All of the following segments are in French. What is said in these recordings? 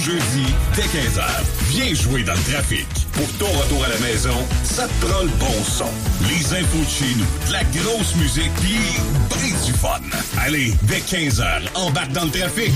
Jeudi, dès 15h, viens jouer dans le trafic. Pour ton retour à la maison, ça te prend le bon son. Les infos de chez nous, de la grosse musique, puis brise du fun. Allez, dès 15h, embarque dans le trafic.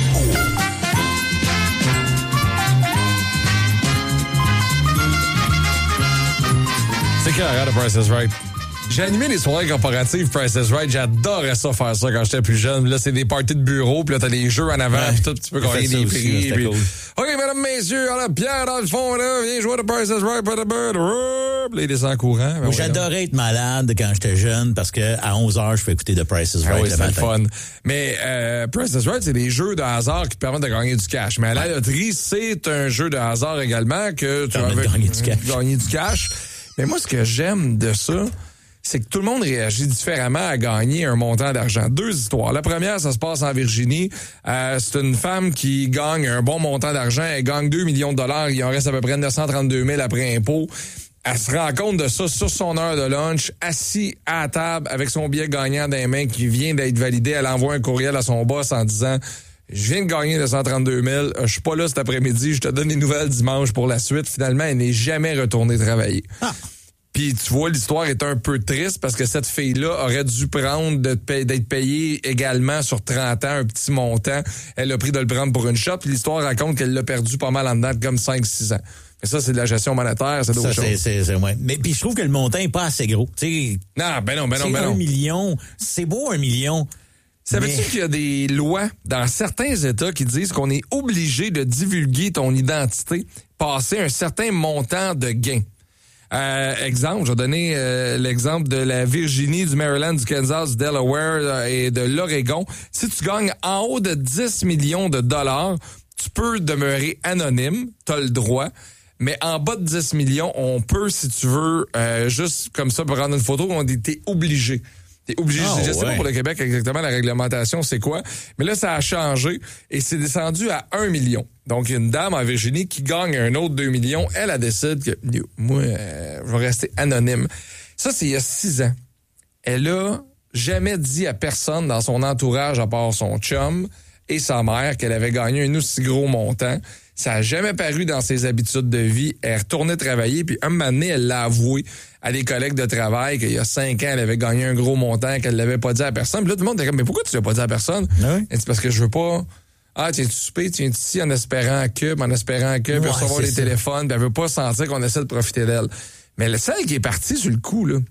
C'est clair, The Price is Right. J'ai animé les soirées corporatives Price is Right. J'adorais ça, faire ça quand j'étais plus jeune. Là, c'est des parties de bureau, puis là, t'as des jeux en avant, puis tout, tu peux gagner des prix. Puis... Cool. OK, mesdames, messieurs, alors, Pierre, dans le fond, là, viens jouer The Price is Right, pas de bird. Là, il descend en courant. Moi, j'adorais être malade quand j'étais jeune, parce que à 11h, je peux écouter The Price is Right. Oui, c'est le fun. Mais Price is Right, c'est des jeux de hasard qui te permettent de gagner du cash. Mais à la loterie, c'est un jeu de hasard également que tu vas gagner du cash. Mais moi, ce que j'aime de ça, c'est que tout le monde réagit différemment à gagner un montant d'argent. Deux histoires. La première, ça se passe en Virginie. C'est une femme qui gagne un bon montant d'argent. Elle gagne 2 millions de dollars. Il en reste à peu près 932 000 après impôt. Elle se rend compte de ça sur son heure de lunch, assis à la table avec son billet gagnant dans les mains qui vient d'être validé. Elle envoie un courriel à son boss en disant « Je viens de gagner 932 000. Je suis pas là cet après-midi. Je te donne des nouvelles dimanche pour la suite. » Finalement, elle n'est jamais retournée travailler. Ah. Puis tu vois, l'histoire est un peu triste parce que cette fille-là aurait dû prendre d'être payée également sur 30 ans, un petit montant. Elle a pris de le prendre pour une shot. Puis l'histoire raconte qu'elle l'a perdu pas mal en dedans, comme 5-6 ans. Mais ça, c'est de la gestion monétaire, c'est d'autres choses. C'est ouais. Mais puis je trouve que le montant est pas assez gros. T'sais, non. 1 million, c'est beau 1 million. Savais-tu qu'il y a des lois dans certains États qui disent qu'on est obligé de divulguer ton identité, passer un certain montant de gain? Exemple, je vais donner l'exemple de la Virginie, du Maryland, du Kansas, du Delaware et de l'Oregon. Si tu gagnes en haut de 10 millions de dollars, tu peux demeurer anonyme, tu as le droit. Mais en bas de 10 millions, on peut, si tu veux, juste comme ça, pour prendre une photo, on dit t'es obligé. T'es obligé. Je sais pas pour le Québec exactement la réglementation, c'est quoi. Mais là, ça a changé et c'est descendu à 1 million. Donc, une dame en Virginie qui gagne un autre 2 millions, elle décide que moi, je vais rester anonyme. Ça, c'est il y a 6 ans. Elle a jamais dit à personne dans son entourage, à part son chum et sa mère, qu'elle avait gagné un aussi gros montant. Ça a jamais paru dans ses habitudes de vie. Elle est retournée travailler, puis un moment donné, elle l'a avoué à des collègues de travail qu'il y a 5 ans, elle avait gagné un gros montant, qu'elle l'avait pas dit à personne. Puis là, tout le monde était comme, mais pourquoi tu l'as pas dit à personne? Oui. C'est parce que je veux pas... Ah, tu viens-tu souper, tu viens ici en espérant que, puis recevoir les téléphones, puis elle veut pas sentir qu'on essaie de profiter d'elle. Mais celle qui est partie sur le coup, là,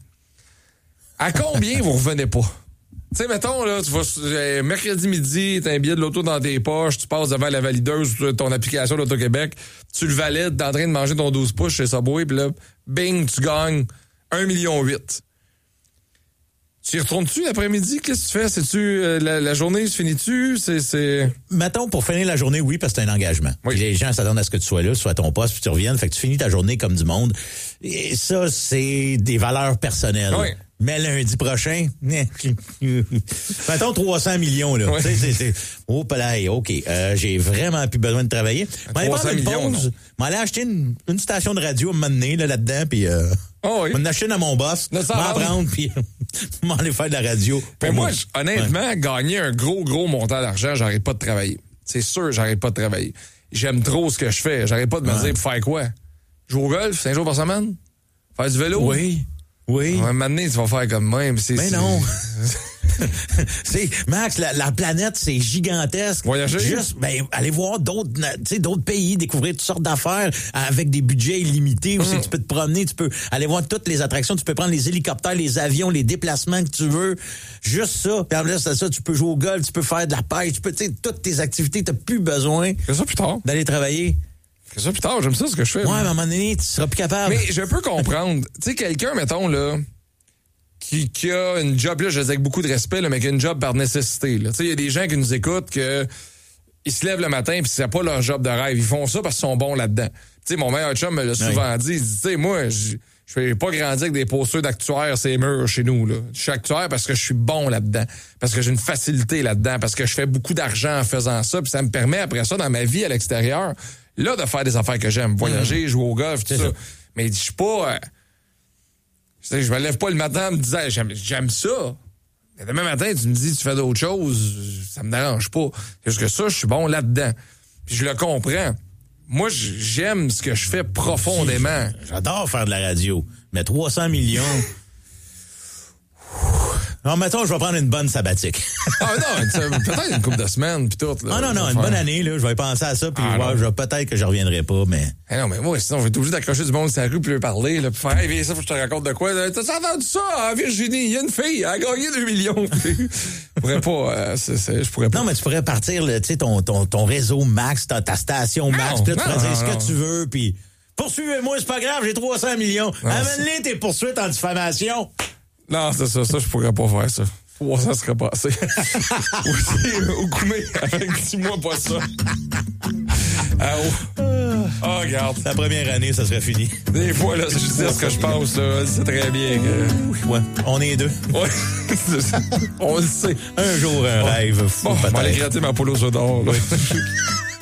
à combien vous revenez pas? Tu sais, mettons, là, tu vas mercredi midi, t'as un billet de l'auto dans tes poches, tu passes devant la valideuse ou ton application d'Auto-Québec, tu le valides, t'es en train de manger ton 12 pouces chez Subway, puis là, bing, tu gagnes 1,8 million. Tu y retournes-tu l'après-midi? Qu'est-ce que tu fais? C'est-tu la journée se finit-tu? C'est... Mettons, pour finir la journée, oui, parce que c'est un engagement. Oui. Les gens s'attendent à ce que tu sois là, soit à ton poste, puis tu reviennes. Fait que tu finis ta journée comme du monde. Et ça, c'est des valeurs personnelles. Oui. Mais lundi prochain, mettons 300 millions, là. Oui. C'est oh, palais, OK. J'ai vraiment plus besoin de travailler. 300 millions, non. M'aller acheter une station de radio à un moment donné, là-dedans, puis m'en acheter à mon boss, m'en prendre, puis m'en aller faire de la radio. Mais moi, honnêtement, gagner un gros montant d'argent, j'arrête pas de travailler. C'est sûr, j'arrête pas de travailler. J'aime trop ce que je fais. J'arrête pas de me dire, pour faire quoi? Jouer au golf 5 jours par semaine? Faire du vélo? Oui. Un moment donné, tu vas faire comme même. Mais non. Max, la planète, c'est gigantesque. Voyager? Juste, aller voir d'autres pays, découvrir toutes sortes d'affaires avec des budgets illimités. Aussi, tu peux te promener, tu peux aller voir toutes les attractions, tu peux prendre les hélicoptères, les avions, les déplacements que tu veux. Juste ça. Puis en plus de ça, tu peux jouer au golf, tu peux faire de la pêche, tu peux, toutes tes activités, t'as plus besoin. Fais ça plus tard. D'aller travailler. Fais ça plus tard, j'aime ça ce que je fais. Ouais, mais à un moment donné, tu seras plus capable. Mais je peux comprendre. Tu sais, quelqu'un, mettons, là, qui a une job, là, je le dis avec beaucoup de respect, là, mais qui a une job par nécessité. Tu sais, il y a des gens qui nous écoutent que ils se lèvent le matin puis c'est pas leur job de rêve. Ils font ça parce qu'ils sont bons là-dedans. Tu sais, mon meilleur chum me l'a souvent dit. Il dit, tu sais, moi, je fais pas grandir avec des postures d'actuaires ces murs chez nous, là. Je suis actuaire parce que je suis bon là-dedans. Parce que j'ai une facilité là-dedans. Parce que je fais beaucoup d'argent en faisant ça. Puis ça me permet, après ça, dans ma vie à l'extérieur, là, de faire des affaires que j'aime. Voyager, jouer au golf, tout ça. Mais je suis pas... je me lève pas le matin en me disant j'aime ça. Mais demain matin, tu me dis tu fais d'autres choses, ça me dérange pas. C'est juste que ça, je suis bon là-dedans. Puis je le comprends. moi, j'aime ce que je fais profondément. J'adore faire de la radio, mais 300 millions... Non, mettons, je vais prendre une bonne sabbatique. Peut-être une couple de semaines, puis tout. Là, non, une bonne année, là. Je vais penser à ça, puis peut-être que je reviendrai pas, mais... Non, mais moi, sinon, je vais être obligé d'accrocher du monde sur la rue, puis lui parler, là, puis faire, hey, viens, ça, faut que je te raconte de quoi. T'as entendu ça, à Virginie? Il y a une fille, elle a gagné 2 millions. Je pourrais pas, je pourrais pas. Non, mais tu pourrais partir, tu sais, ton réseau Max, ta station Max, puis là, tu pourrais dire ce que tu veux, puis... Poursuivez-moi, c'est pas grave, j'ai 300 millions. Amène-les tes poursuites en diffamation. Non, c'est ça, je pourrais pas faire ça. 300 serait pas assez. Ou Koumé, avec 10 mois, pas ça. Regarde. La première année, ça serait fini. Des fois, là, je sais ce que je pense, là, c'est très bien. Ouais, on est deux. Ouais, on le sait. Un jour, un rêve fou, peut-être. On va aller gratter ma poule aux œufs d'or, là.